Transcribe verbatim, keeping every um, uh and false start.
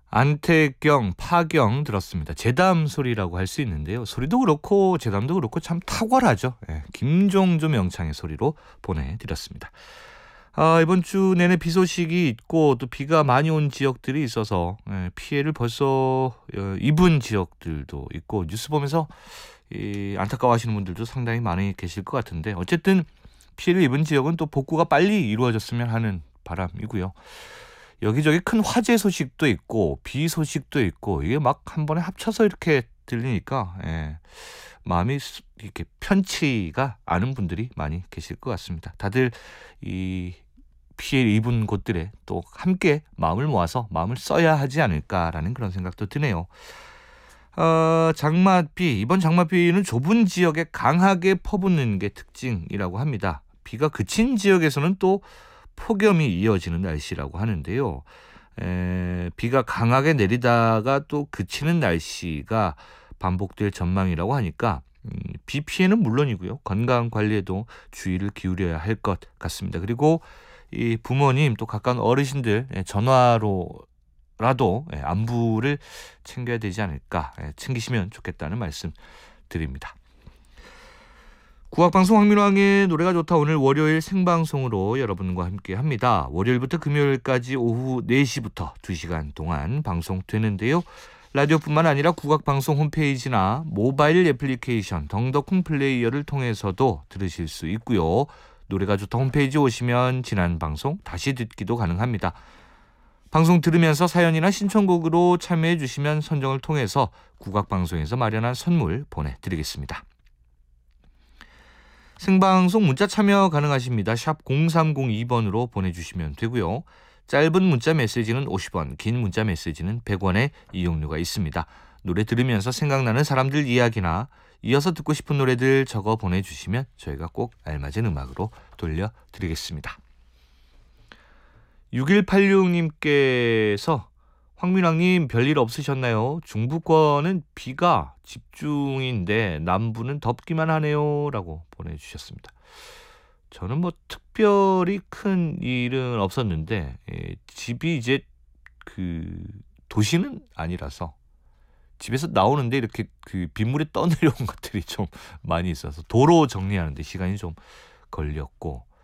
안태경, 파경 들었습니다. 제담 소리라고 할 수 있는데요. 소리도 그렇고 제담도 그렇고 참 탁월하죠. 예, 김종조 명창의 소리로 보내드렸습니다. 아, 이번 주 내내 비 소식이 있고 또 비가 많이 온 지역들이 있어서 예, 피해를 벌써 어, 입은 지역들도 있고 뉴스 보면서 이, 안타까워하시는 분들도 상당히 많이 계실 것 같은데 어쨌든 피해를 입은 지역은 또 복구가 빨리 이루어졌으면 하는 바람이고요. 여기저기 큰 화재 소식도 있고 비 소식도 있고 이게 막 한 번에 합쳐서 이렇게 들리니까 예, 마음이 수- 이렇게 편치가 않은 분들이 많이 계실 것 같습니다. 다들 이 피해 입은 곳들에 또 함께 마음을 모아서 마음을 써야 하지 않을까라는 그런 생각도 드네요. 어, 장맛비, 이번 장맛비는 좁은 지역에 강하게 퍼붓는 게 특징이라고 합니다. 비가 그친 지역에서는 또 폭염이 이어지는 날씨라고 하는데요. 에, 비가 강하게 내리다가 또 그치는 날씨가 반복될 전망이라고 하니까 음, 비 피해는 물론이고요. 건강 관리에도 주의를 기울여야 할 것 같습니다. 그리고 이 부모님 또 가까운 어르신들 예, 전화로라도 예, 안부를 챙겨야 되지 않을까, 예, 챙기시면 좋겠다는 말씀 드립니다. 국악방송 황민왕의 노래가 좋다 오늘 월요일 생방송으로 여러분과 함께 합니다. 월요일부터 금요일까지 오후 네 시부터 두 시간 동안 방송되는데요. 라디오뿐만 아니라 국악방송 홈페이지나 모바일 애플리케이션 덩더콩 플레이어를 통해서도 들으실 수 있고요. 노래가 좋다 홈페이지 오시면 지난 방송 다시 듣기도 가능합니다. 방송 들으면서 사연이나 신청곡으로 참여해 주시면 선정을 통해서 국악방송에서 마련한 선물 보내드리겠습니다. 생방송 문자 참여 가능하십니다. 샵 공삼공이 번으로 보내주시면 되고요. 짧은 문자 메시지는 오십 원, 긴 문자 메시지는 백 원의 이용료가 있습니다. 노래 들으면서 생각나는 사람들 이야기나 이어서 듣고 싶은 노래들 적어 보내주시면 저희가 꼭 알맞은 음악으로 돌려드리겠습니다. 육일팔육님께서 황민왕님 별일 없으셨나요? 중부권은 비가 집중인데 남부는 덥기만 하네요 라고 보내주셨습니다. 저는 뭐 특별히 큰 일은 없었는데 예, 집이 이제 그 도시는 아니라서 집에서 나오는데 이렇게 그 빗물에 떠내려온 것들이 좀 많이 있어서 도로 정리하는데 시간이 좀 걸렸고